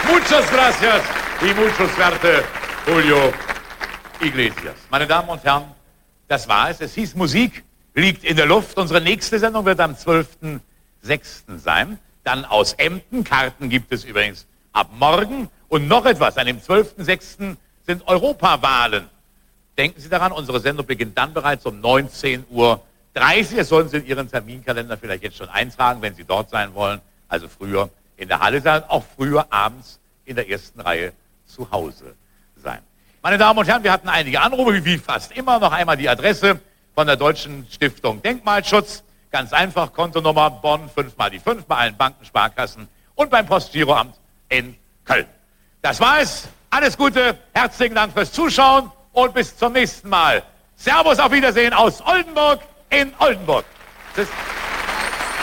Muchas gracias y mucho suerte, Julio Iglesias. Meine Damen und Herren, das war es. Es hieß, Musik liegt in der Luft. Unsere nächste Sendung wird am 12.06. sein. Dann aus Emden. Karten gibt es übrigens ab morgen. Und noch etwas, an dem 12.06. sind Europawahlen. Denken Sie daran, unsere Sendung beginnt dann bereits um 19:30 Uhr. Das sollen Sie in Ihren Terminkalender vielleicht jetzt schon eintragen, wenn Sie dort sein wollen. Also früher in der Halle sein, auch früher abends in der ersten Reihe zu Hause sein. Meine Damen und Herren, wir hatten einige Anrufe, wie fast immer. Noch einmal die Adresse von der Deutschen Stiftung Denkmalschutz. Ganz einfach, Kontonummer Bonn 5x5 bei allen Banken, Sparkassen und beim Postgiroamt in Köln. Das war es. Alles Gute, herzlichen Dank fürs Zuschauen und bis zum nächsten Mal. Servus, auf Wiedersehen aus Oldenburg in Oldenburg. Tschüss.